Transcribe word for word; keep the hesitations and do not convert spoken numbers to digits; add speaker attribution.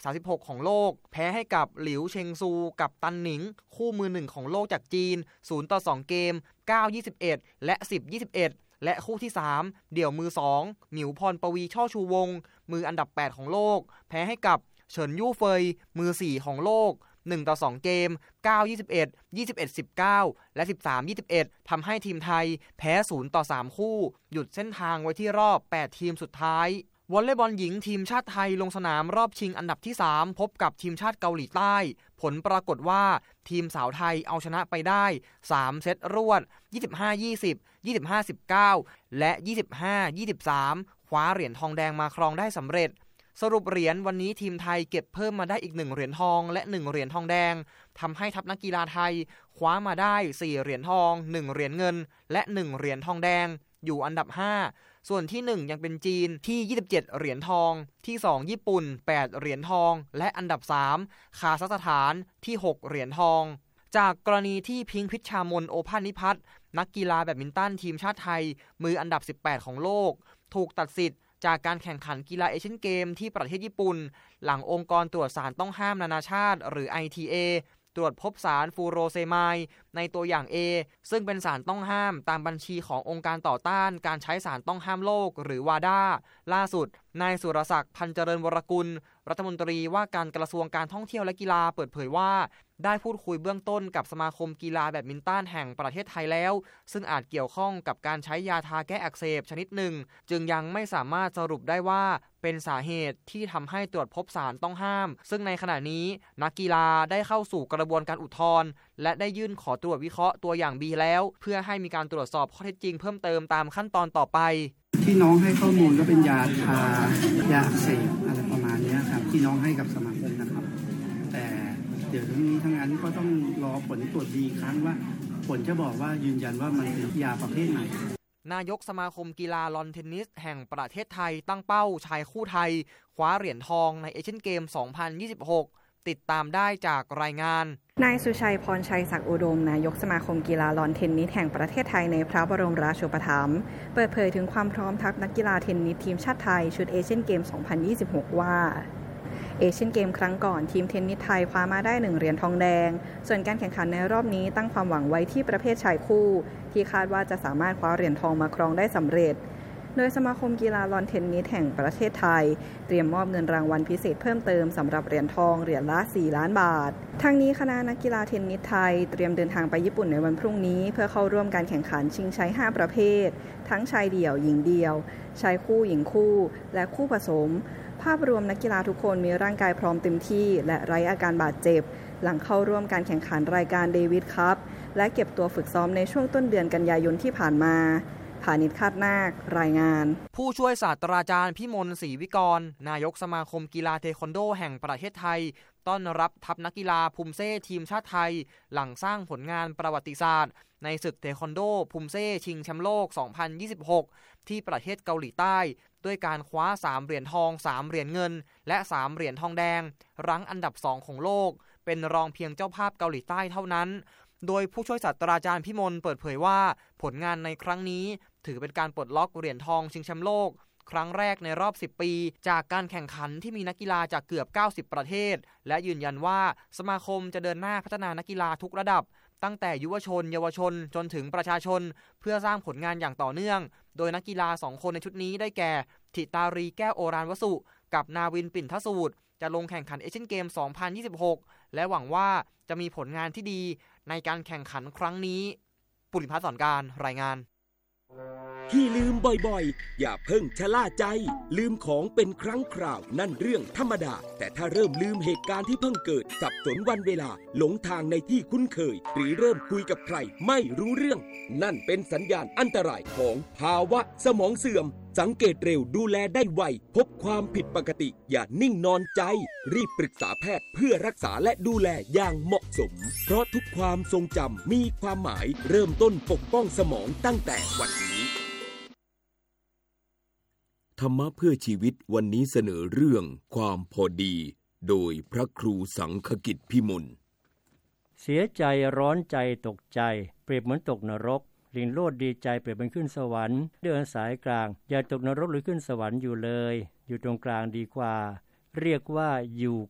Speaker 1: สามสิบหกของโลกแพ้ให้กับหลิวเชงซูกับตันหนิงคู่มือหนึ่งของโลกจากจีนศูนย์ต่อสองเกม เก้า ยี่สิบเอ็ด และ สิบ ยี่สิบเอ็ด และคู่ที่สามเดี่ยวมือสองหมิวพรปวีช่อชูวงศ์มืออันดับแปดของโลกแพ้ให้กับเฉินยู่เฟยมือสี่ของโลกหนึ่งต่อสองเกม เก้า ยี่สิบเอ็ด ยี่สิบเอ็ด สิบเก้า และ สิบสาม ยี่สิบเอ็ด ทำให้ทีมไทยแพ้ศูนย์ต่อสามคู่หยุดเส้นทางไว้ที่รอบแปดทีมสุดท้ายวอลเลย์บอลหญิงทีมชาติไทยลงสนามรอบชิงอันดับที่สามพบกับทีมชาติเกาหลีใต้ผลปรากฏว่าทีมสาวไทยเอาชนะไปได้สามเซตรวด ยี่สิบห้า ยี่สิบ ยี่สิบห้า สิบเก้า และ ยี่สิบห้า ยี่สิบสาม คว้าเหรียญทองแดงมาครองได้สำเร็จสรุปเหรียญวันนี้ทีมไทยเก็บเพิ่มมาได้อีกหนึ่งเหรียญทองและหนึ่งเหรียญทองแดงทำให้ทัพนักกีฬาไทยคว้ามาได้สี่เหรียญทองหนึ่งเหรียญเงินและหนึ่งเหรียญทองแดงอยู่อันดับห้าส่วนที่หนึ่งยังเป็นจีนที่ยี่สิบเจ็ดเหรียญทองที่สองญี่ปุ่นแปดเหรียญทองและอันดับสามคาซัคสถานที่หกเหรียญทองจากกรณีที่พิงค์พิชชามนโอภาสนิพัฒน์นักกีฬาแบดมินตันทีมชาติไทยมืออันดับสิบแปดของโลกถูกตัดสิทธิ์จากการแข่งขันกีฬาเอเชียนเกมที่ประเทศญี่ปุ่นหลังองค์กรตรวจสารต้องห้ามนานาชาติหรือ ไอ ที เอ ตรวจพบสารฟูโรเซไมด์ในตัวอย่าง A ซึ่งเป็นสารต้องห้ามตามบัญชีขององค์การต่อต้านการใช้สารต้องห้ามโลกหรือวาดาล่าสุดนายสุรศักดิ์พันเจริญวรกุลรัฐมนตรีว่าการกระทรวงการท่องเที่ยวและกีฬาเปิดเผยว่าได้พูดคุยเบื้องต้นกับสมาคมกีฬาแบดมินตันแห่งประเทศไทยแล้วซึ่งอาจเกี่ยวข้องกับการใช้ยาทาแก้อักเสบชนิดหนึ่งจึงยังไม่สามารถสรุปได้ว่าเป็นสาเหตุที่ทำให้ตรวจพบสารต้องห้ามซึ่งในขณะนี้นักกีฬาได้เข้าสู่กระบวนการอุทธรณ์และได้ยื่นขอตรวจวิเคราะห์ตัวอย่าง B แล้วเพื่อให้มีการตรวจสอบข้อเท็จจริงเพิ่มเติมตามขั้นตอนต่อไป
Speaker 2: ที่น้องให้ข้อมูลก็เป็นยาทายาอักเสบอะไรประมาณนี้ครับที่น้องให้กับสมาคมนะครับแต่เดี๋ยวทั้งนี้ทั้งนั้นก็ต้องรอผลตรวจดีครั้งว่าผลจะบอกว่ายืนยันว่ามันเป็นยาประเภทไหน
Speaker 1: นายกสมาคมกีฬาลอนเทนนิสแห่งประเทศไทยตั้งเป้าชายคู่ไทยคว้าเหรียญทองในเอเชียนเกม สองพันยี่สิบหก ติดตามได้จากรายงาน
Speaker 3: นายสุชัยพรชัยศักดิ์อุดมนายกสมาคมกีฬาลอนเทนนิสแห่งประเทศไทยในพระบรมราชูปถัมภ์เปิดเผยถึงความพร้อมทัพนักกีฬาเทนนิสทีมชาติไทยชุดเอเชียนเกม สองพันยี่สิบหก ว่าเอเชียนเกมครั้งก่อนทีมเทนนิสไทยคว้ามาได้หนึ่งเหรียญทองแดงส่วนการแข่งขันในรอบนี้ตั้งความหวังไว้ที่ประเภทชายคู่ที่คาดว่าจะสามารถคว้าเหรียญทองมาครองได้สำเร็จโดยสมาคมกีฬาลอนเทนนิสแห่งประเทศไทยเตรียมมอบเงินรางวัลพิเศษเพิ่มเติมสำหรับเหรียญทองเหรียญละสี่ล้านบาททั้งนี้คณะนักกีฬาเทนนิสไทยเตรียมเดินทางไปญี่ปุ่นในวันพรุ่งนี้เพื่อเข้าร่วมการแข่งขันชิงชัยห้าประเภททั้งชายเดี่ยวหญิงเดี่ยวชายคู่หญิงคู่และคู่ผสมภาพรวมนักกีฬาทุกคนมีร่างกายพร้อมเต็มที่และไร้อาการบาดเจ็บหลังเข้าร่วมการแข่งขันรายการเดวิดคัพและเก็บตัวฝึกซ้อมในช่วงต้นเดือนกันยายนที่ผ่านมาพานิชคาดนาครายงาน
Speaker 1: ผู้ช่วยศาสตราจารย์พิมลศรีวิกรนายกสมาคมกีฬาเทควันโดแห่งประเทศไทยต้อนรับทัพนักกีฬาภูมิเซ่ทีมชาติไทยหลังสร้างผลงานประวัติศาสตร์ในศึกเทควันโดภูมิเซ่ชิงแชมป์โลก สองพันยี่สิบหก ที่ประเทศเกาหลีใต้ด้วยการคว้าสามเหรียญทองสามเหรียญเงินและสามเหรียญทองแดงรั้งอันดับสองของโลกเป็นรองเพียงเจ้าภาพเกาหลีใต้เท่านั้นโดยผู้ช่วยศาสตราจารย์พิมลเปิดเผยว่าผลงานในครั้งนี้ถือเป็นการปลดล็อกเหรียญทองชิงแชมป์โลกครั้งแรกในรอบสิบปีจากการแข่งขันที่มีนักกีฬาจากเกือบเก้าสิบประเทศและยืนยันว่าสมาคมจะเดินหน้าพัฒนานักกีฬาทุกระดับตั้งแต่ยุวชนเยาวชนจนถึงประชาชนเพื่อสร้างผลงานอย่างต่อเนื่องโดยนักกีฬาสองคนในชุดนี้ได้แก่ธิตารีแก้วโอรานวสุกับนาวินปิ่นทสูตรจะลงแข่งขันเอเชียนเกม สองพันยี่สิบหก และหวังว่าจะมีผลงานที่ดีในการแข่งขันครั้งนี้ปุริพัฒน์สอนการรายงาน
Speaker 4: ที่ลืมบ่อยๆอย่าเพิ่งชะล่าใจลืมของเป็นครั้งคราวนั่นเรื่องธรรมดาแต่ถ้าเริ่มลืมเหตุการณ์ที่เพิ่งเกิดสับสนวันเวลาหลงทางในที่คุ้นเคยหรือเริ่มคุยกับใครไม่รู้เรื่องนั่นเป็นสัญญาณอันตรายของภาวะสมองเสื่อมสังเกตเร็วดูแลได้ไวพบความผิดปกติอย่านิ่งนอนใจรีบปรึกษาแพทย์เพื่อรักษาและดูแลอย่างเหมาะสมเพราะทุกความทรงจำมีความหมายเริ่มต้นปกป้องสมองตั้งแต่วันนี้ธรรมะเพื่อชีวิตวันนี้เสนอเรื่องความพอดีโดยพระครูสังฆกิจพิมล
Speaker 5: เสียใจร้อนใจตกใจเปรียบเหมือนตกนรกลิงโลดดีใจเปรียบเหมือนขึ้นสวรรค์เดินสายกลางอย่าตกนรกหรือขึ้นสวรรค์อยู่เลยอยู่ตรงกลางดีกว่าเรียกว่าอยู่